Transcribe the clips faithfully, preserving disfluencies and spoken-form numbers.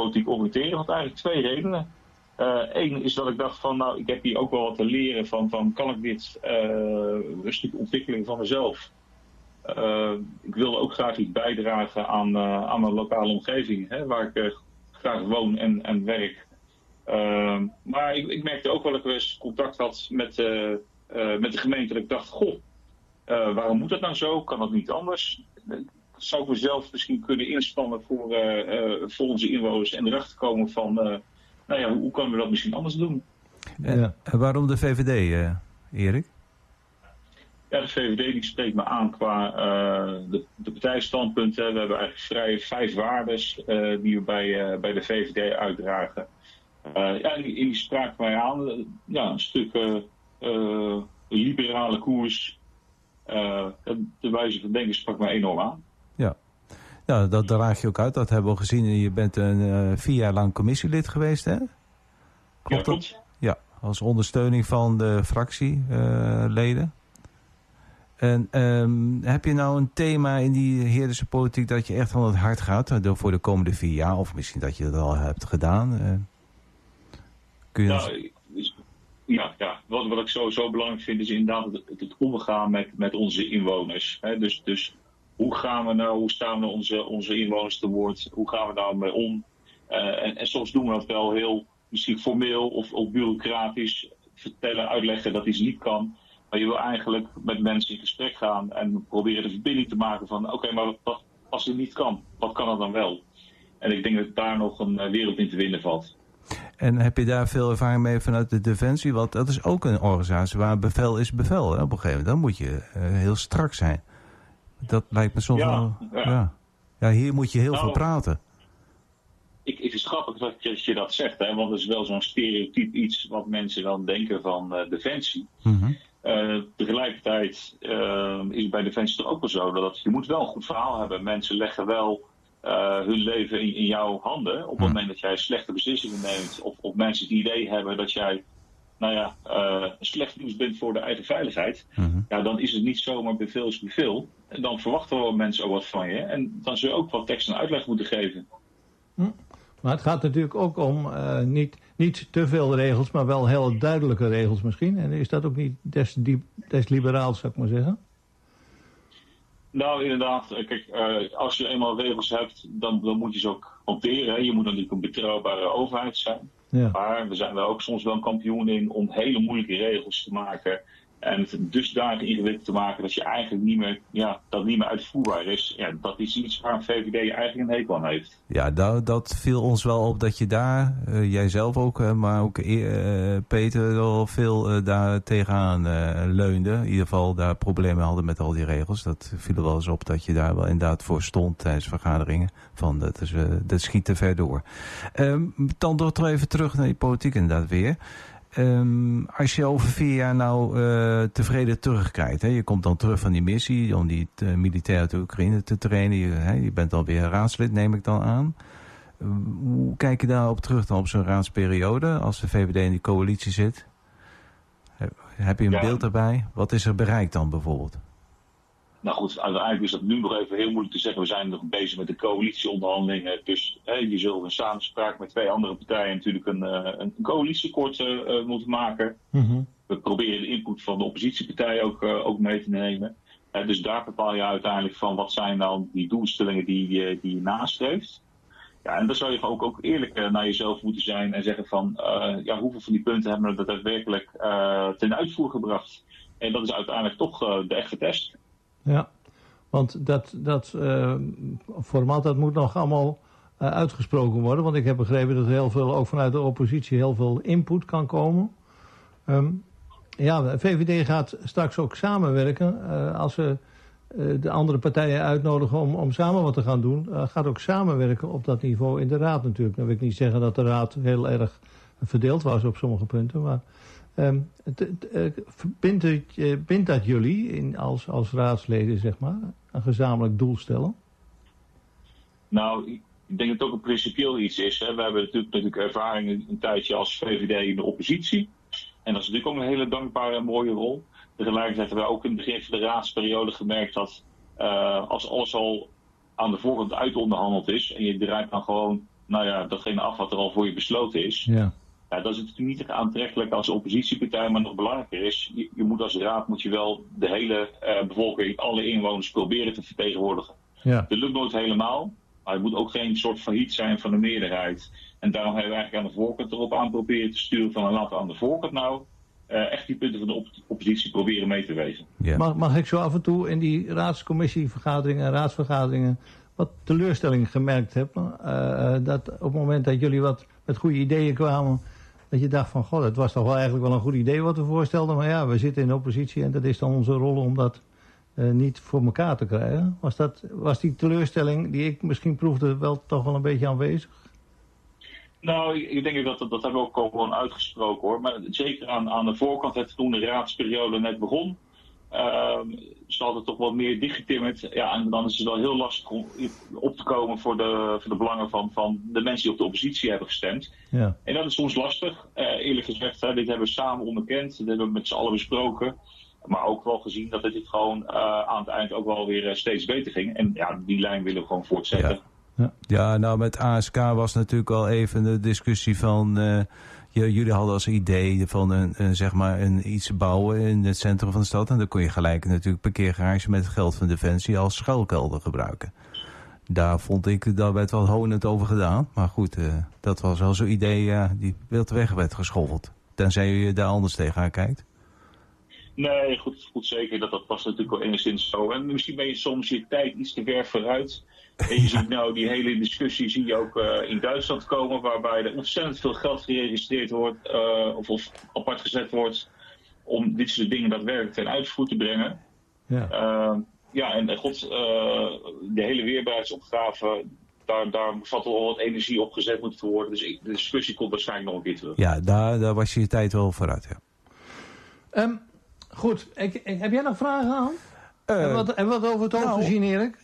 politiek oriënteren had eigenlijk twee redenen. Eén uh, is dat ik dacht van, nou, ik heb hier ook wel wat te leren van, van kan ik dit uh, een stuk ontwikkeling van mezelf. Uh, ik wilde ook graag iets bijdragen aan, uh, aan mijn lokale omgeving, hè, waar ik uh, graag woon en, en werk. Uh, maar ik, ik merkte ook wel dat ik eens contact had met, uh, uh, met de gemeente. Dat ik dacht, goh, uh, waarom moet dat nou zo? Kan dat niet anders? Zou ik mezelf misschien kunnen inspannen voor, uh, uh, voor onze inwoners en erachter komen van, uh, nou ja, hoe, hoe kunnen we dat misschien anders doen? En uh, waarom de V V D, uh, Erik? Ja, de V V D die spreekt me aan qua uh, de, de partijstandpunten. We hebben eigenlijk vrij vijf waardes uh, die we bij, uh, bij de V V D uitdragen. Uh, ja, die, die spraken mij aan. Uh, ja, een stuk uh, uh, liberale koers. Uh, de wijze van denken sprak mij enorm aan. Ja, ja dat draag je ook uit. Dat hebben we al gezien. Je bent een uh, vier jaar lang commissielid geweest, hè? Klopt ja, dat? Ja, als ondersteuning van de fractieleden. Uh, En um, heb je nou een thema in die Heerdense politiek dat je echt van het hart gaat voor de komende vier jaar? Of misschien dat je dat al hebt gedaan? Uh, kun je nou, dat... Ja, ja. Wat, wat ik sowieso belangrijk vind is inderdaad het, het omgaan met, met onze inwoners. Hè? Dus, dus hoe gaan we nou, hoe staan we onze, onze inwoners te woord? Hoe gaan we daar mee om? Uh, en, en soms doen we dat wel heel misschien formeel of, of bureaucratisch. Vertellen, uitleggen dat iets niet kan. Maar je wil eigenlijk met mensen in gesprek gaan en proberen de verbinding te maken van oké, okay, maar wat, als het niet kan, wat kan het dan wel? En ik denk dat daar nog een wereld in te winnen valt. En heb je daar veel ervaring mee vanuit de Defensie? Want dat is ook een organisatie waar bevel is bevel. Hè? Op een gegeven moment dan moet je uh, heel strak zijn. Dat lijkt me soms ja, wel... Ja. Ja. ja, hier moet je heel nou, veel praten. Ik, ik vind het grappig dat je, dat je dat zegt, hè? Want het is wel zo'n stereotyp iets wat mensen dan denken van uh, Defensie. Mm-hmm. Uh, tegelijkertijd uh, is het bij Defensie toch ook wel zo dat je moet wel een goed verhaal hebben. Mensen leggen wel uh, hun leven in, in jouw handen op het Mm. moment dat jij slechte beslissingen neemt. Of, of mensen het idee hebben dat jij nou ja, uh, slecht nieuws bent voor de eigen veiligheid. Mm-hmm. Ja, dan is het niet zomaar bevel is bevel. En dan verwachten wel mensen ook wat van je. En dan zul je ook wat tekst en uitleg moeten geven. Hm. Maar het gaat natuurlijk ook om uh, niet, niet te veel regels, maar wel heel duidelijke regels misschien. En is dat ook niet des, diep, des liberaals, zou ik maar zeggen? Nou, inderdaad. Kijk, uh, als je eenmaal regels hebt, dan, dan moet je ze ook hanteren. Je moet natuurlijk een betrouwbare overheid zijn. Ja. Maar we zijn er ook soms wel een kampioen in om hele moeilijke regels te maken. En het dusdanig ingewikkeld te maken dat je eigenlijk niet meer, ja, dat niet meer uitvoerbaar is. Ja, dat is iets waar een V V D eigenlijk een hekel aan heeft. Ja, dat, dat viel ons wel op dat je daar, uh, jij zelf ook, uh, maar ook uh, Peter, wel veel uh, daar tegenaan uh, leunde. In ieder geval daar problemen hadden met al die regels. Dat viel er wel eens op dat je daar wel inderdaad voor stond tijdens vergaderingen. Van dat, is, uh, dat schiet te ver door. Um, dan toch even terug naar die politiek inderdaad weer. Um, als je over vier jaar nou uh, tevreden terugkijkt, hè, je komt dan terug van die missie om die uh, militair uit de Oekraïne te trainen, je, hè, je bent alweer raadslid, neem ik dan aan. Uh, hoe kijk je daarop terug dan op zo'n raadsperiode als de V V D in die coalitie zit? Heb, heb je een ja. beeld daarbij? Wat is er bereikt dan bijvoorbeeld? Nou goed, uiteindelijk is dat nu nog even heel moeilijk te zeggen. We zijn nog bezig met de coalitieonderhandelingen. Dus hè, je zult in samenspraak met twee andere partijen natuurlijk een, uh, een coalitieakkoord uh, moeten maken. Mm-hmm. We proberen de input van de oppositiepartijen ook, uh, ook mee te nemen. Uh, dus daar bepaal je uiteindelijk van wat zijn dan die doelstellingen die, uh, die je nastreeft. Ja, en dan zou je ook, ook eerlijk uh, naar jezelf moeten zijn en zeggen van uh, ja, hoeveel van die punten hebben we dat daadwerkelijk uh, ten uitvoer gebracht. En dat is uiteindelijk toch uh, de echte test. Ja, want dat, dat uh, format dat moet nog allemaal uh, uitgesproken worden. Want ik heb begrepen dat er heel veel, ook vanuit de oppositie, heel veel input kan komen. Um, ja, de V V D gaat straks ook samenwerken. Uh, als ze uh, de andere partijen uitnodigen om, om samen wat te gaan doen, uh, gaat ook samenwerken op dat niveau in de raad natuurlijk. Dan wil ik niet zeggen dat de raad heel erg verdeeld was op sommige punten, maar... Um, t, t, uh, bindt, het, uh, bindt dat jullie in, als, als raadsleden, zeg maar, een gezamenlijk doel stellen? Nou, ik denk dat het ook een principieel iets is. Hè. We hebben natuurlijk, natuurlijk ervaring een tijdje als V V D in de oppositie. En dat is natuurlijk ook een hele dankbare en mooie rol. Tegelijkertijd hebben we ook in het begin van de raadsperiode gemerkt dat uh, als alles al aan de voorkant uitonderhandeld is en je draait dan gewoon nou ja, datgene af wat er al voor je besloten is. Ja. Ja, dat is natuurlijk niet aantrekkelijk als oppositiepartij, maar nog belangrijker is, je, je moet als raad moet je wel de hele uh, bevolking, alle inwoners proberen te vertegenwoordigen. Ja. Dat lukt nooit helemaal, maar het moet ook geen soort failliet zijn van de meerderheid. En daarom hebben we eigenlijk aan de voorkant erop aan proberen te sturen van laten we aan de voorkant nou uh, echt die punten van de op- oppositie proberen mee te wegen. Ja. Mag, mag ik zo af en toe in die raadscommissievergaderingen en raadsvergaderingen wat teleurstelling gemerkt hebben? Uh, dat op het moment dat jullie wat met goede ideeën kwamen, dat je dacht van, god, het was toch wel eigenlijk wel een goed idee wat we voorstelden. Maar ja, we zitten in de oppositie en dat is dan onze rol om dat uh, niet voor elkaar te krijgen. Was, dat, was die teleurstelling die ik misschien proefde wel toch wel een beetje aanwezig? Nou, ik, ik denk dat dat, dat hebben we ook gewoon uitgesproken hoor. Maar zeker aan, aan de voorkant, het, toen de raadsperiode net begon, uh, zal het toch wat meer dichtgetimmerd. Ja, en dan is het wel heel lastig om op te komen voor de, voor de belangen van, van de mensen die op de oppositie hebben gestemd. Ja. En dat is soms lastig. Uh, eerlijk gezegd, hè, dit hebben we samen onderkend. Dit hebben we met z'n allen besproken. Maar ook wel gezien dat het dit gewoon uh, aan het eind ook wel weer uh, steeds beter ging. En ja, die lijn willen we gewoon voortzetten. Ja. Ja. ja, nou met A S K was natuurlijk al even de discussie van, uh, jullie hadden als idee van een, een, zeg maar een iets bouwen in het centrum van de stad. En dan kon je gelijk natuurlijk parkeergarage met het geld van Defensie als schuilkelder gebruiken. Daar vond ik, daar werd wel honend over gedaan. Maar goed, uh, dat was wel zo'n idee uh, die wild weg werd geschoffeld. Tenzij je daar anders tegenaan kijkt. Nee, goed, goed zeker. Dat, dat was natuurlijk wel enigszins zo. En misschien ben je soms je tijd iets te ver vooruit. En je ziet nou die hele discussie zie je ook uh, in Duitsland komen, waarbij er ontzettend veel geld geregistreerd wordt uh, of, of apart gezet wordt om dit soort dingen daadwerkelijk ten uitvoer te brengen. Ja, uh, ja en god, uh, de hele weerbaarheidsopgave, daar, daar valt wel wat energie op gezet moeten worden. Dus ik, de discussie komt waarschijnlijk nog een keer terug. Ja, daar, daar was je je tijd wel vooruit, ja. Um, goed, ik, ik, heb jij nog vragen aan? Uh, en, wat, en wat over het hoofd nou, gezien, Erik?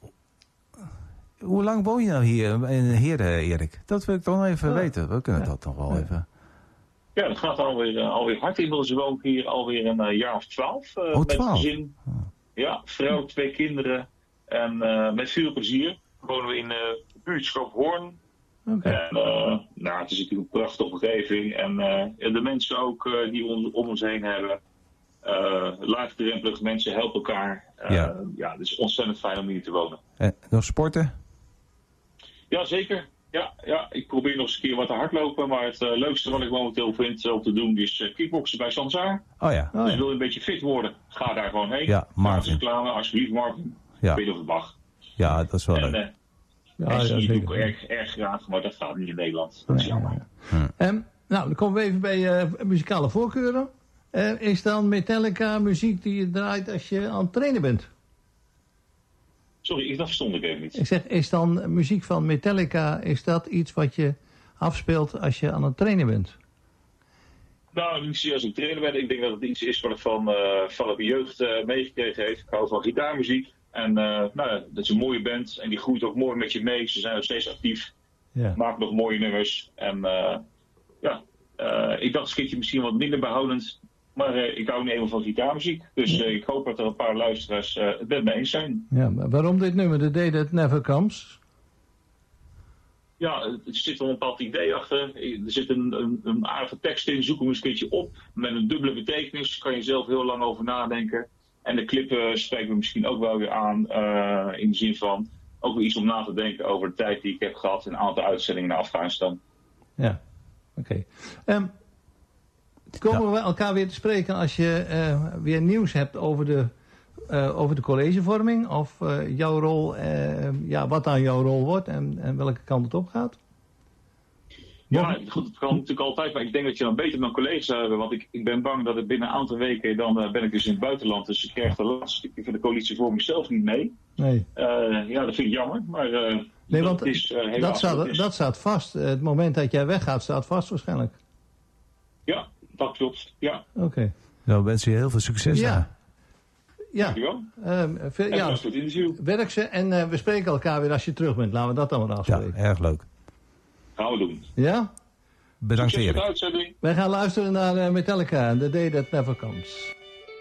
Hoe lang woon je nou hier in Heerde, Erik? Dat wil ik toch nog even ja. weten. We kunnen ja. dat nog wel ja. even. Ja, dat gaat alweer, uh, alweer hard. Inmiddels woon ik hier alweer een uh, jaar of twaalf. Uh, oh, met twaalf? gezin. Oh. Ja, vrouw, twee kinderen. En uh, met veel plezier wonen we in uh, de buurtschap Hoorn. Okay. En uh, nou, het is natuurlijk een prachtige omgeving. En uh, de mensen ook uh, die we om, om ons heen hebben. Uh, laagdrempelige mensen helpen elkaar. Uh, Ja. ja, het is ontzettend fijn om hier te wonen. En nog sporten? Ja, zeker. Ja, ja, ik probeer nog eens een keer wat te hardlopen. Maar het uh, leukste wat ik momenteel vind uh, om te doen is uh, kickboksen bij Sansaar. Oh ja. Oh, Dus ja. wil je een beetje fit worden, ga daar gewoon heen. Ja, Marvin. Reclame, alsjeblieft Marvin. Ja. Ik weet niet of het mag. Ja, dat is wel En, leuk. uh, Ja, en ja, zie je zeker. ook erg, erg graag, maar dat gaat niet in Nederland. Dat is Ja, jammer. ja. Hm. Um, nou, dan komen we even bij uh, muzikale voorkeuren. Uh, is dan Metallica muziek die je draait als je aan het trainen bent? Sorry, dat verstond ik even niet. Ik zeg, is dan muziek van Metallica, is dat iets wat je afspeelt als je aan het trainen bent? Nou, niet zozeer als ik trainer ben. Ik denk dat het iets is wat ik van, uh, van de jeugd uh, meegekregen heeft. Ik hou van gitaarmuziek. En uh, nou, dat is een mooie band. En die groeit ook mooi met je mee. Ze zijn nog steeds actief. Ja. Maken nog mooie nummers. En uh, ja, uh, ik dacht een keertje misschien wat minder behoudend. Maar uh, ik hou nu eenmaal van gitaarmuziek. Dus uh, ik hoop dat er een paar luisteraars uh, het met me eens zijn. Ja, maar waarom dit nummer? The Day That Never Comes? Ja, er zit wel een bepaald idee achter. Er zit een, een, een aardige tekst in. Zoek hem eens een keertje op. Met een dubbele betekenis. Daar kan je zelf heel lang over nadenken. En de clip uh, spreekt me misschien ook wel weer aan. Uh, in de zin van ook weer iets om na te denken over de tijd die ik heb gehad. In een aantal uitzendingen naar Afghanistan. Ja, oké. Okay. Um, komen ja. we elkaar weer te spreken als je uh, weer nieuws hebt over de, uh, over de collegevorming? Of uh, jouw rol, uh, ja, wat dan jouw rol wordt en, en welke kant het op gaat? Ja, goed, het kan natuurlijk altijd, maar ik denk dat je dan beter dan collega's zou hebben. Want ik, ik ben bang dat het binnen een aantal weken, dan uh, ben ik dus in het buitenland. Dus ik krijg de laatste stukje van de coalitievorming zelf niet mee. Nee. Uh, ja, dat vind ik jammer. Maar uh, nee, want dat, is, uh, dat, staat, dat staat vast. Het moment dat jij weggaat staat vast waarschijnlijk. Ja, dat klopt. Ja. Oké. Okay. Nou, wensen je heel veel succes ja. daar. Ja. Dankjewel. Um, veel, ja, goed interview. Werk ze en uh, we spreken elkaar weer als je terug bent. Laten we dat dan maar afspreken. Ja, erg leuk. Gaan we doen. Ja? Bedankt, Succes Erik. met de uitzending. Wij gaan luisteren naar uh, Metallica, The Day That Never Comes.